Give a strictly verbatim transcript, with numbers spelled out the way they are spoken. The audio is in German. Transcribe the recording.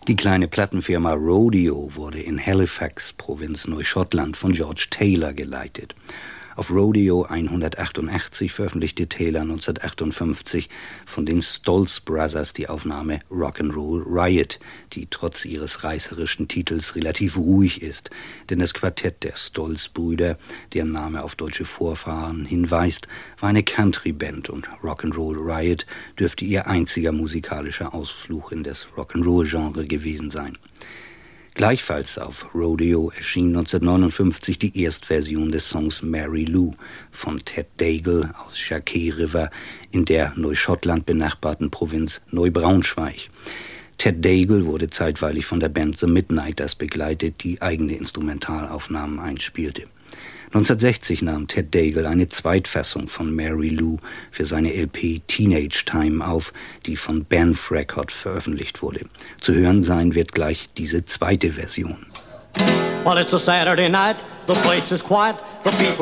Die kleine Plattenfirma Rodeo wurde in Halifax, Provinz Neuschottland, von George Taylor geleitet. Auf Rodeo hundertachtundachtzig veröffentlichte Taylor neunzehnhundertachtundfünfzig von den Stolz Brothers die Aufnahme Rock'n'Roll Riot, die trotz ihres reißerischen Titels relativ ruhig ist, denn das Quartett der Stolz-Brüder, deren Name auf deutsche Vorfahren hinweist, war eine Country-Band und Rock'n'Roll Riot dürfte ihr einziger musikalischer Ausflug in das Rock'n'Roll-Genre gewesen sein. Gleichfalls auf Rodeo erschien neunzehnhundertneunundfünfzig die Erstversion des Songs Mary Lou von Ted Dagle aus Shakey River in der Neuschottland benachbarten Provinz Neubraunschweig. Ted Dagle wurde zeitweilig von der Band The Midnighters begleitet, die eigene Instrumentalaufnahmen einspielte. neunzehnhundertsechzig nahm Ted Dagle eine Zweitfassung von Mary Lou für seine L P Teenage Time auf, die von Banff Records veröffentlicht wurde. Zu hören sein wird gleich diese zweite Version. Well, it's a Saturday night, the place is quiet, the people